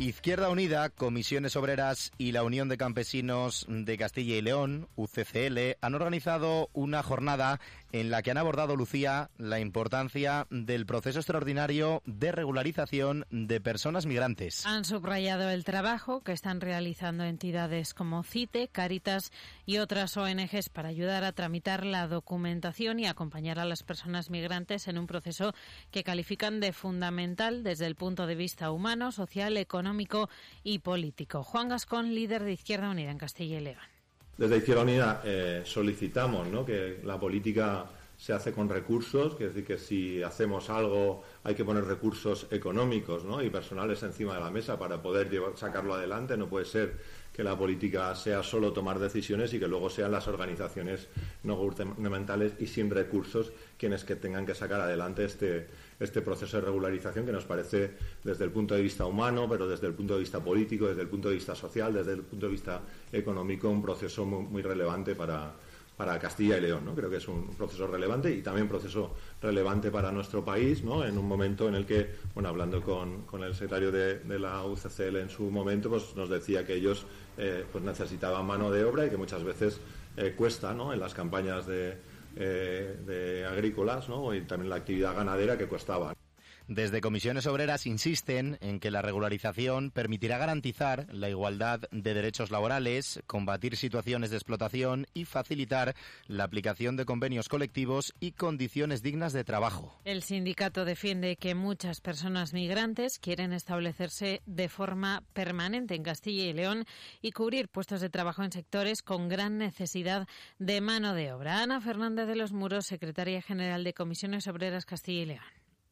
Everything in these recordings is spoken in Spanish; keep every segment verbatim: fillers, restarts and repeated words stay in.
Izquierda Unida, Comisiones Obreras y la Unión de Campesinos de Castilla y León, U C C L, han organizado una jornada en la que han abordado, Lucía, la importancia del proceso extraordinario de regularización de personas migrantes. Han subrayado el trabajo que están realizando entidades como CITE, Cáritas y otras O N Ges para ayudar a tramitar la documentación y acompañar a las personas migrantes en un proceso que califican de fundamental desde el punto de vista humano, social, económico y político. Juan Gascón, líder de Izquierda Unida en Castilla y León. Desde Izquierda Unida eh, solicitamos, ¿no?, que la política se hace con recursos, que es decir, que si hacemos algo hay que poner recursos económicos, ¿no?, y personales encima de la mesa para poder llevar, sacarlo adelante. No puede ser que la política sea solo tomar decisiones y que luego sean las organizaciones no gubernamentales y sin recursos quienes que tengan que sacar adelante este, este proceso de regularización, que nos parece, desde el punto de vista humano, pero desde el punto de vista político, desde el punto de vista social, desde el punto de vista económico, un proceso muy, muy relevante para para Castilla y León, ¿no? Creo que es un proceso relevante y también un proceso relevante para nuestro país, ¿no?, en un momento en el que, bueno, hablando con, con el secretario de, de la U C C L en su momento, pues nos decía que ellos eh, pues necesitaban mano de obra y que muchas veces eh, cuesta, ¿no?, en las campañas de, eh, de agrícolas, ¿no?, y también la actividad ganadera, que costaba. Desde Comisiones Obreras insisten en que la regularización permitirá garantizar la igualdad de derechos laborales, combatir situaciones de explotación y facilitar la aplicación de convenios colectivos y condiciones dignas de trabajo. El sindicato defiende que muchas personas migrantes quieren establecerse de forma permanente en Castilla y León y cubrir puestos de trabajo en sectores con gran necesidad de mano de obra. Ana Fernández de los Muros, secretaria general de Comisiones Obreras Castilla y León.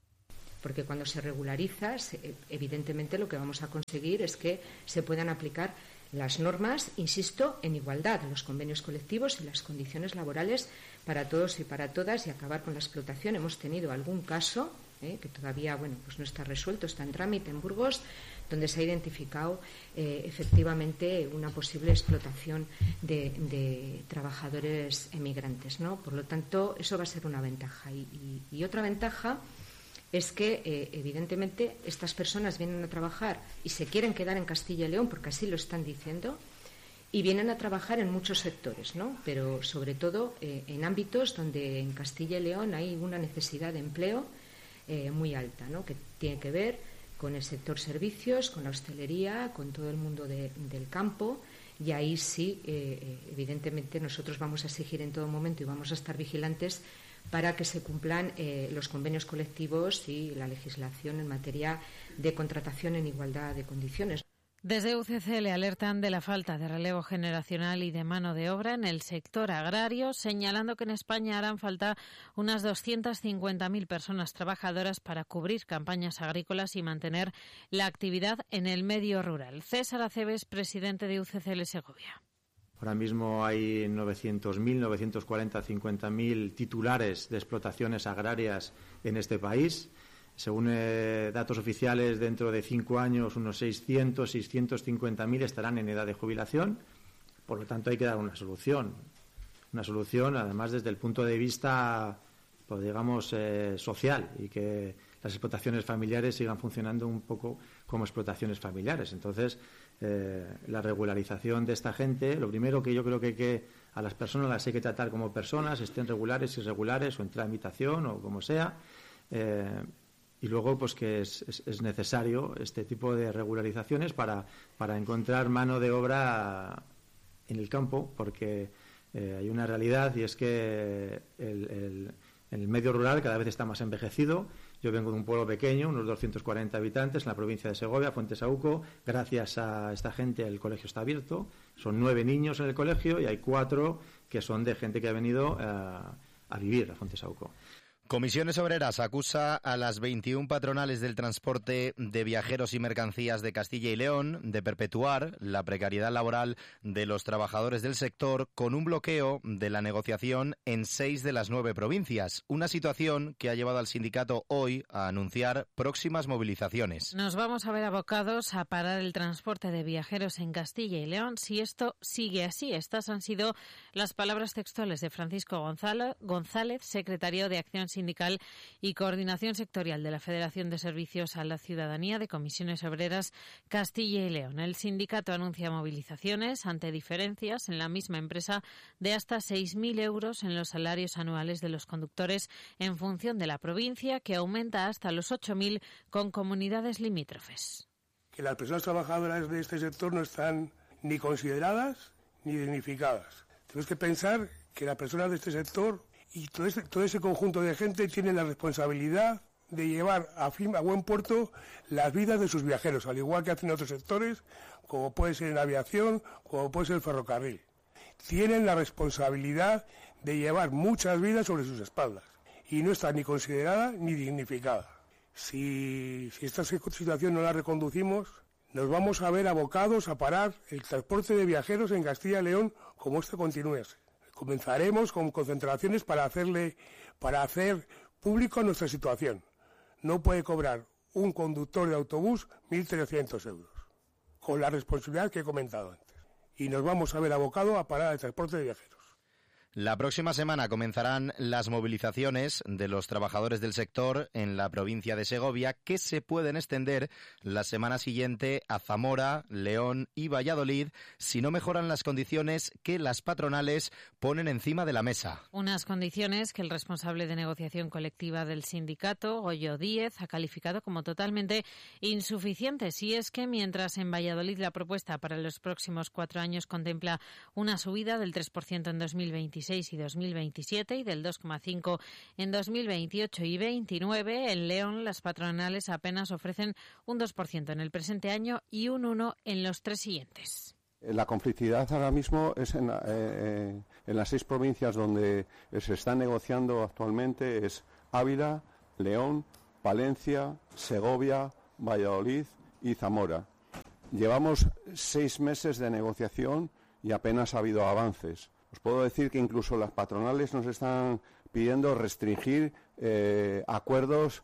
Porque cuando se regulariza, evidentemente lo que vamos a conseguir es que se puedan aplicar las normas, insisto, en igualdad, los convenios colectivos y las condiciones laborales para todos y para todas, y acabar con la explotación. Hemos tenido algún caso eh, que todavía, bueno, pues no está resuelto, está en trámite en Burgos, donde se ha identificado eh, efectivamente una posible explotación de, de trabajadores emigrantes, ¿no? Por lo tanto, eso va a ser una ventaja. Y, y, y otra ventaja es que, eh, evidentemente, estas personas vienen a trabajar y se quieren quedar en Castilla y León, porque así lo están diciendo, y vienen a trabajar en muchos sectores, ¿no?, pero sobre todo eh, en ámbitos donde en Castilla y León hay una necesidad de empleo eh, muy alta, ¿no?, que tiene que ver con el sector servicios, con la hostelería, con todo el mundo de, del campo. Y ahí sí, eh, evidentemente, nosotros vamos a exigir en todo momento y vamos a estar vigilantes para que se cumplan eh, los convenios colectivos y la legislación en materia de contratación en igualdad de condiciones. Desde U C C L alertan de la falta de relevo generacional y de mano de obra en el sector agrario, señalando que en España harán falta unas doscientas cincuenta mil personas trabajadoras para cubrir campañas agrícolas y mantener la actividad en el medio rural. César Aceves, presidente de U C C L Segovia. Ahora mismo hay novecientos mil, novecientos cuarenta, cincuenta mil titulares de explotaciones agrarias en este país. Según eh, datos oficiales, dentro de cinco años unos seiscientos, seiscientos cincuenta mil estarán en edad de jubilación. Por lo tanto, hay que dar una solución. Una solución, además, desde el punto de vista, pues, digamos, eh, social, y que las explotaciones familiares sigan funcionando un poco como explotaciones familiares. Entonces, eh, la regularización de esta gente, lo primero que yo creo que, hay que a las personas las hay que tratar como personas, estén regulares, irregulares o en tramitación o como sea. Eh, Y luego, pues que es, es, es necesario este tipo de regularizaciones para, para encontrar mano de obra en el campo, porque eh, hay una realidad, y es que el, el, el medio rural cada vez está más envejecido. Yo vengo de un pueblo pequeño, unos doscientos cuarenta habitantes, en la provincia de Segovia, Fuentesauco. Gracias a esta gente el colegio está abierto. Son nueve niños en el colegio y hay cuatro que son de gente que ha venido a, a vivir a Fuentesauco. Comisiones Obreras acusa a las veintiuna patronales del transporte de viajeros y mercancías de Castilla y León de perpetuar la precariedad laboral de los trabajadores del sector con un bloqueo de la negociación en seis de las nueve provincias. Una situación que ha llevado al sindicato hoy a anunciar próximas movilizaciones. Nos vamos a ver abocados a parar el transporte de viajeros en Castilla y León si esto sigue así. Estas han sido las palabras textuales de Francisco Gonzalo, González, secretario de Acción Sindical Sindical y Coordinación Sectorial de la Federación de Servicios a la Ciudadanía de Comisiones Obreras Castilla y León. El sindicato anuncia movilizaciones ante diferencias en la misma empresa de hasta seis mil euros en los salarios anuales de los conductores en función de la provincia, que aumenta hasta los ocho mil con comunidades limítrofes. Que las personas trabajadoras de este sector no están ni consideradas ni dignificadas. Tenemos que pensar que las personas de este sector y todo, este, todo ese conjunto de gente tienen la responsabilidad de llevar a, fin, a buen puerto las vidas de sus viajeros, al igual que hacen otros sectores, como puede ser en aviación, como puede ser el ferrocarril. Tienen la responsabilidad de llevar muchas vidas sobre sus espaldas y no está ni considerada ni dignificada. Si, si esta situación no la reconducimos, nos vamos a ver abocados a parar el transporte de viajeros en Castilla y León como esto continúe. Comenzaremos con concentraciones para hacerle, para hacer público nuestra situación. No puede cobrar un conductor de autobús mil trescientos euros, con la responsabilidad que he comentado antes. Y nos vamos a ver abocados a parar el transporte de viajeros. La próxima semana comenzarán las movilizaciones de los trabajadores del sector en la provincia de Segovia, que se pueden extender la semana siguiente a Zamora, León y Valladolid si no mejoran las condiciones que las patronales ponen encima de la mesa. Unas condiciones que el responsable de negociación colectiva del sindicato, Goyo Díez, ha calificado como totalmente insuficientes. Y es que mientras en Valladolid la propuesta para los próximos cuatro años contempla una subida del tres por ciento en dos mil veintiséis y dos mil veintisiete y del dos coma cinco por ciento en dos mil veintiocho y veintinueve, en León las patronales apenas ofrecen un dos por ciento en el presente año y un uno por ciento en los tres siguientes. La conflictividad ahora mismo es en, eh, en las seis provincias donde se está negociando actualmente, es Ávila, León, Palencia, Segovia, Valladolid y Zamora. Llevamos seis meses de negociación y apenas ha habido avances. Os puedo decir que incluso las patronales nos están pidiendo restringir eh, acuerdos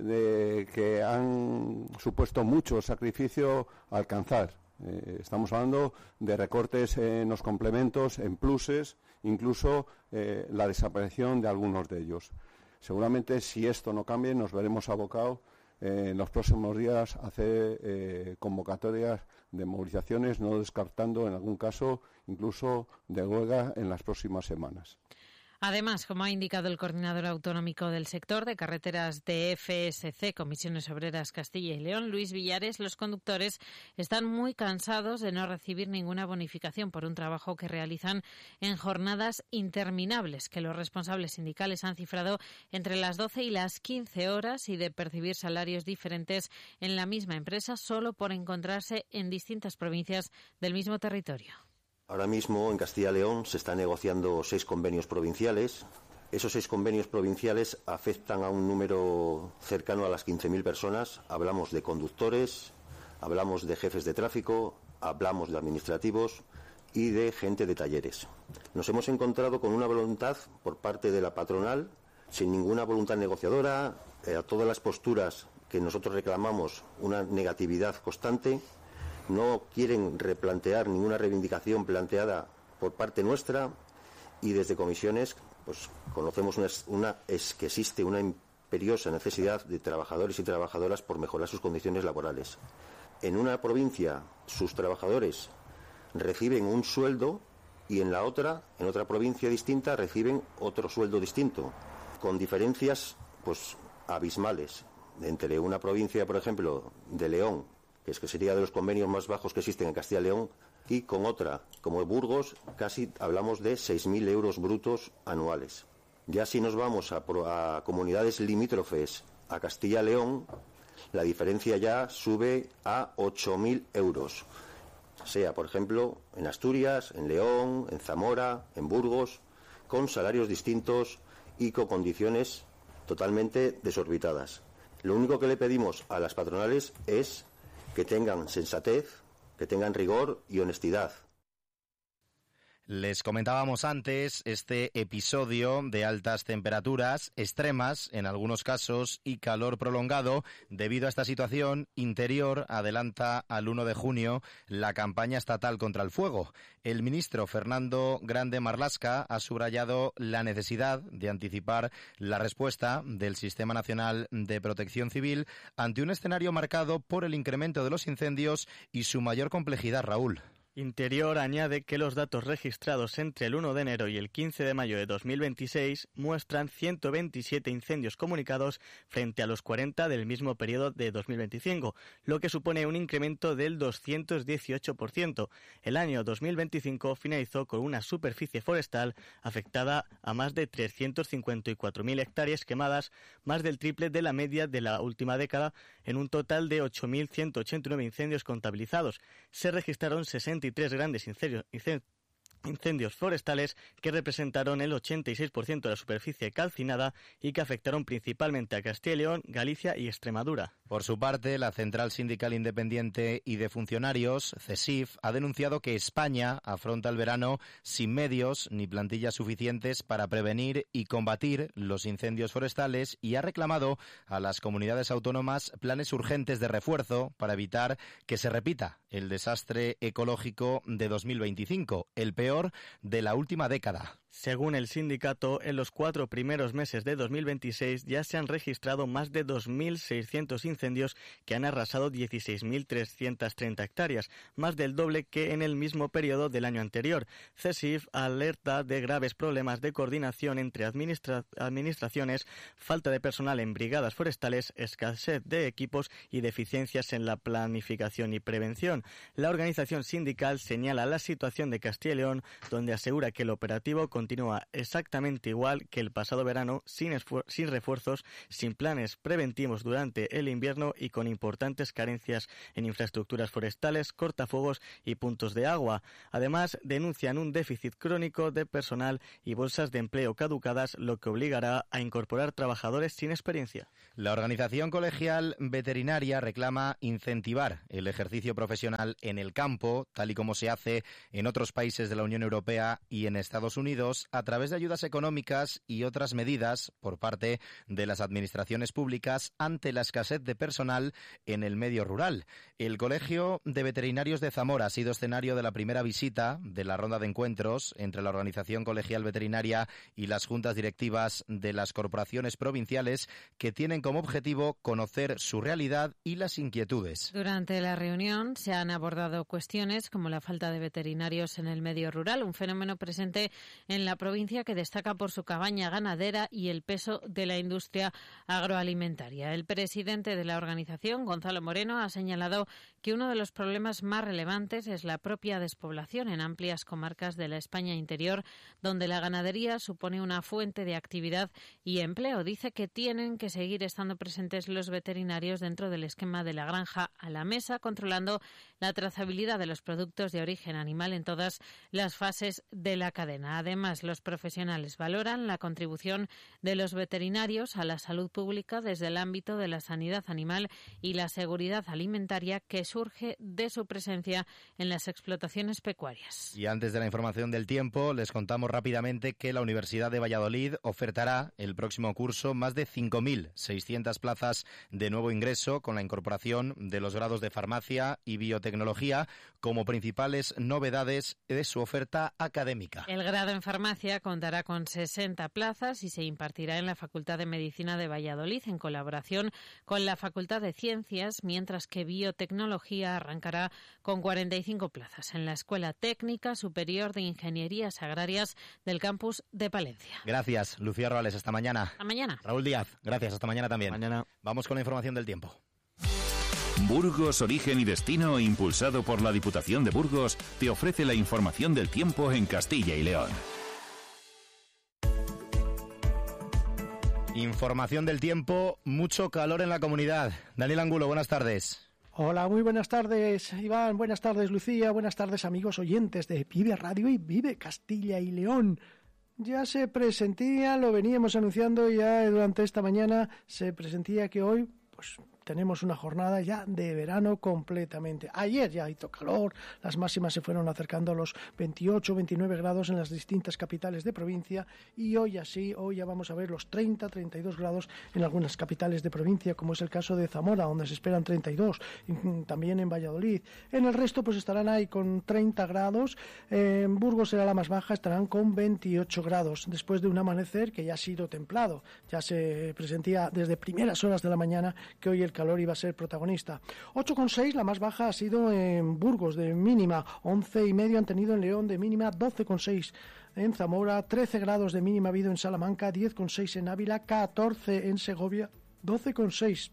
de, que han supuesto mucho sacrificio a alcanzar. Eh, estamos hablando de recortes en los complementos, en pluses, incluso eh, la desaparición de algunos de ellos. Seguramente, si esto no cambia, nos veremos abocados eh, en los próximos días a hacer eh, convocatorias de movilizaciones, no descartando en algún caso incluso de huelga en las próximas semanas. Además, como ha indicado el coordinador autonómico del sector de carreteras de F S C, Comisiones Obreras Castilla y León, Luis Villares, los conductores están muy cansados de no recibir ninguna bonificación por un trabajo que realizan en jornadas interminables, que los responsables sindicales han cifrado entre las doce y las quince horas, y de percibir salarios diferentes en la misma empresa solo por encontrarse en distintas provincias del mismo territorio. Ahora mismo en Castilla y León se están negociando seis convenios provinciales. Esos seis convenios provinciales afectan a un número cercano a las quince mil personas. Hablamos de conductores, hablamos de jefes de tráfico, hablamos de administrativos y de gente de talleres. Nos hemos encontrado con una voluntad por parte de la patronal, sin ninguna voluntad negociadora, eh, a todas las posturas que nosotros reclamamos, una negatividad constante. No quieren replantear ninguna reivindicación planteada por parte nuestra, y desde comisiones pues conocemos una, una, es que existe una imperiosa necesidad de trabajadores y trabajadoras por mejorar sus condiciones laborales. En una provincia sus trabajadores reciben un sueldo y en la otra, en otra provincia distinta, reciben otro sueldo distinto, con diferencias pues abismales entre una provincia, por ejemplo, de León, que es que sería de los convenios más bajos que existen en Castilla y León, y con otra, como Burgos, casi hablamos de seis mil euros brutos anuales. Ya si nos vamos a, a comunidades limítrofes a Castilla y León, la diferencia ya sube a ocho mil euros. Sea, por ejemplo, en Asturias, en León, en Zamora, en Burgos, con salarios distintos y con condiciones totalmente desorbitadas. Lo único que le pedimos a las patronales es que tengan sensatez, que tengan rigor y honestidad. Les comentábamos antes este episodio de altas temperaturas extremas en algunos casos y calor prolongado. Debido a esta situación, Interior adelanta al uno de junio la campaña estatal contra el fuego. El ministro Fernando Grande Marlaska ha subrayado la necesidad de anticipar la respuesta del Sistema Nacional de Protección Civil ante un escenario marcado por el incremento de los incendios y su mayor complejidad, Raúl. Interior añade que los datos registrados entre el uno de enero y el quince de mayo de dos mil veintiséis muestran ciento veintisiete incendios comunicados frente a los cuarenta del mismo periodo de dos mil veinticinco, lo que supone un incremento del doscientos dieciocho por ciento. El año dos mil veinticinco finalizó con una superficie forestal afectada a más de trescientas cincuenta y cuatro mil hectáreas quemadas, más del triple de la media de la última década, en un total de ocho mil ciento ochenta y nueve incendios contabilizados. Se registraron sesenta y tres grandes incendios, incendios forestales que representaron el ochenta y seis por ciento de la superficie calcinada y que afectaron principalmente a Castilla y León, Galicia y Extremadura. Por su parte, la Central Sindical Independiente y de Funcionarios, CESIF, ha denunciado que España afronta el verano sin medios ni plantillas suficientes para prevenir y combatir los incendios forestales y ha reclamado a las comunidades autónomas planes urgentes de refuerzo para evitar que se repita el desastre ecológico de dos mil veinticinco, el peor de la última década. Según el sindicato, en los cuatro primeros meses de dos mil veintiséis ya se han registrado más de dos mil seiscientos incendios que han arrasado dieciséis mil trescientas treinta hectáreas, más del doble que en el mismo periodo del año anterior. CESIF alerta de graves problemas de coordinación entre administra- administraciones, falta de personal en brigadas forestales, escasez de equipos y deficiencias en la planificación y prevención. La organización sindical señala la situación de Castilla y León, donde asegura que el operativo continúa exactamente igual que el pasado verano, sin, esfuer- sin refuerzos, sin planes preventivos durante el invierno y con importantes carencias en infraestructuras forestales, cortafuegos y puntos de agua. Además, denuncian un déficit crónico de personal y bolsas de empleo caducadas, lo que obligará a incorporar trabajadores sin experiencia. La organización colegial veterinaria reclama incentivar el ejercicio profesional en el campo, tal y como se hace en otros países de la Unión Europea y en Estados Unidos, a través de ayudas económicas y otras medidas por parte de las administraciones públicas ante la escasez de personal en el medio rural. El Colegio de Veterinarios de Zamora ha sido escenario de la primera visita de la ronda de encuentros entre la organización colegial veterinaria y las juntas directivas de las corporaciones provinciales que tienen como objetivo conocer su realidad y las inquietudes. Durante la reunión se han abordado cuestiones como la falta de veterinarios en el medio rural, un fenómeno presente en la provincia que destaca por su cabaña ganadera y el peso de la industria agroalimentaria. El presidente de la organización, Gonzalo Moreno, ha señalado que uno de los problemas más relevantes es la propia despoblación en amplias comarcas de la España interior, donde la ganadería supone una fuente de actividad y empleo. Dice que tienen que seguir estando presentes los veterinarios dentro del esquema de la granja a la mesa, controlando la trazabilidad de los productos de origen animal en todas las fases de la cadena. Además, los profesionales valoran la contribución de los veterinarios a la salud pública desde el ámbito de la sanidad animal y la seguridad alimentaria que surge de su presencia en las explotaciones pecuarias. Y antes de la información del tiempo, les contamos rápidamente que la Universidad de Valladolid ofertará el próximo curso más de cinco mil seiscientas plazas de nuevo ingreso con la incorporación de los grados de farmacia y biotecnología como principales novedades de su oferta académica. El grado en farmacia contará con sesenta plazas y se impartirá en la Facultad de Medicina de Valladolid en colaboración con la Facultad de Ciencias, mientras que biotecnología arrancará con cuarenta y cinco plazas en la Escuela Técnica Superior de Ingenierías Agrarias del campus de Palencia. Gracias, Lucía Roales. Hasta mañana. Hasta mañana. Raúl Díaz, gracias. Hasta mañana también. Mañana. Vamos con la información del tiempo. Burgos, Origen y Destino, impulsado por la Diputación de Burgos, te ofrece la información del tiempo en Castilla y León. Información del tiempo, mucho calor en la comunidad. Daniel Angulo, buenas tardes. Hola, muy buenas tardes, Iván. Buenas tardes, Lucía. Buenas tardes, amigos oyentes de Vive Radio y Vive Castilla y León. Ya se presentía, lo veníamos anunciando ya durante esta mañana, se presentía que hoy pues tenemos una jornada ya de verano completamente. Ayer ya hizo calor, las máximas se fueron acercando a los veintiocho, veintinueve grados en las distintas capitales de provincia y hoy así, hoy ya vamos a ver los treinta, treinta y dos grados en algunas capitales de provincia, como es el caso de Zamora, donde se esperan treinta y dos, también en Valladolid. En el resto pues estarán ahí con treinta grados, en Burgos será la más baja, estarán con veintiocho grados, después de un amanecer que ya ha sido templado, ya se presentía desde primeras horas de la mañana que hoy el calor iba a ser protagonista. ocho coma seis, la más baja ha sido en Burgos de mínima, once y medio han tenido en León de mínima, doce coma seis en Zamora, trece grados de mínima ha habido en Salamanca, diez coma seis en Ávila, catorce en Segovia, doce coma seis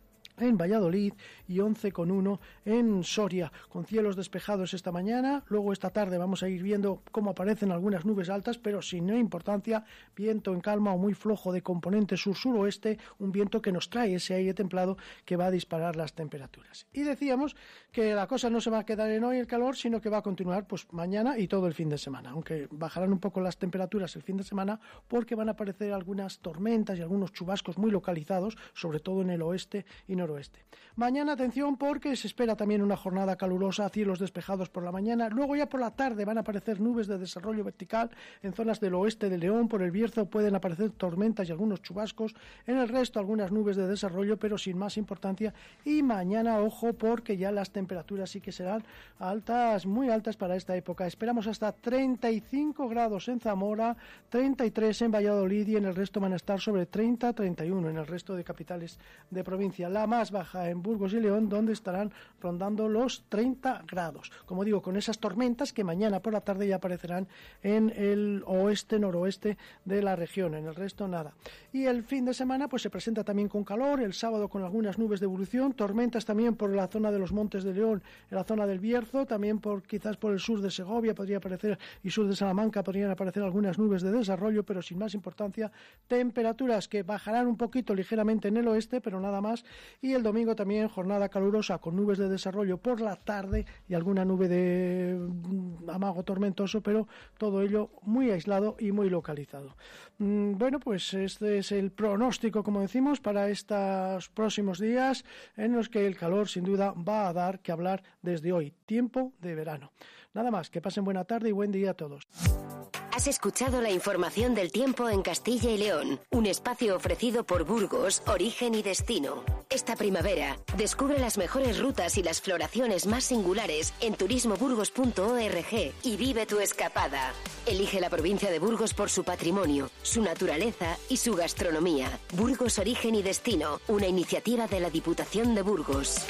en Valladolid y once coma uno en Soria, con cielos despejados esta mañana. Luego esta tarde vamos a ir viendo cómo aparecen algunas nubes altas, pero sin importancia, viento en calma o muy flojo de componente sur-suroeste, un viento que nos trae ese aire templado que va a disparar las temperaturas. Y decíamos que la cosa no se va a quedar en hoy el calor, sino que va a continuar pues mañana y todo el fin de semana, aunque bajarán un poco las temperaturas el fin de semana porque van a aparecer algunas tormentas y algunos chubascos muy localizados, sobre todo en el oeste y noroeste. Oeste. Mañana atención porque se espera también una jornada calurosa, cielos despejados por la mañana, luego ya por la tarde van a aparecer nubes de desarrollo vertical en zonas del oeste de León, por el Bierzo pueden aparecer tormentas y algunos chubascos, en el resto algunas nubes de desarrollo pero sin más importancia y mañana ojo porque ya las temperaturas sí que serán altas, muy altas para esta época, esperamos hasta treinta y cinco grados en Zamora, treinta y tres en Valladolid y en el resto van a estar sobre treinta, treinta y uno en el resto de capitales de provincia, la más baja en Burgos y León, donde estarán rondando los treinta grados. Como digo, con esas tormentas que mañana por la tarde ya aparecerán en el oeste, noroeste de la región, en el resto nada. Y el fin de semana pues se presenta también con calor, el sábado con algunas nubes de evolución, tormentas también por la zona de los Montes de León, en la zona del Bierzo, también por quizás por el sur de Segovia podría aparecer y sur de Salamanca podrían aparecer algunas nubes de desarrollo, pero sin más importancia, temperaturas que bajarán un poquito ligeramente en el oeste, pero nada más. Y el domingo también jornada calurosa con nubes de desarrollo por la tarde y alguna nube de amago tormentoso, pero todo ello muy aislado y muy localizado. Bueno, pues este es el pronóstico, como decimos, para estos próximos días en los que el calor sin duda va a dar que hablar desde hoy, tiempo de verano. Nada más, que pasen buena tarde y buen día a todos. Has escuchado la información del tiempo en Castilla y León, un espacio ofrecido por Burgos, Origen y Destino. Esta primavera, descubre las mejores rutas y las floraciones más singulares en turismo burgos punto org y vive tu escapada. Elige la provincia de Burgos por su patrimonio, su naturaleza y su gastronomía. Burgos, Origen y Destino, una iniciativa de la Diputación de Burgos.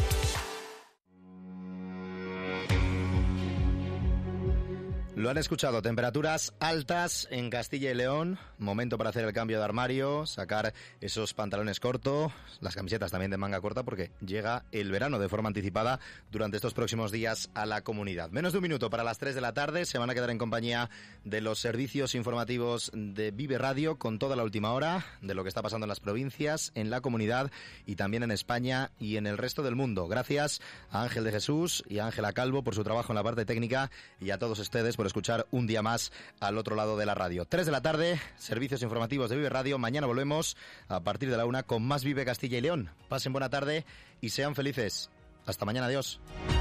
Lo han escuchado, temperaturas altas en Castilla y León, momento para hacer el cambio de armario, sacar esos pantalones cortos, las camisetas también de manga corta porque llega el verano de forma anticipada durante estos próximos días a la comunidad. Menos de un minuto para las tres de la tarde, se van a quedar en compañía de los servicios informativos de Vive Radio con toda la última hora de lo que está pasando en las provincias, en la comunidad y también en España y en el resto del mundo. Gracias a Ángel de Jesús y a Ángela Calvo por su trabajo en la parte técnica y a todos ustedes por escuchar un día más al otro lado de la radio. tres de la tarde, servicios informativos de Vive Radio. Mañana volvemos a partir de la una con más Vive Castilla y León. Pasen buena tarde y sean felices. Hasta mañana, adiós.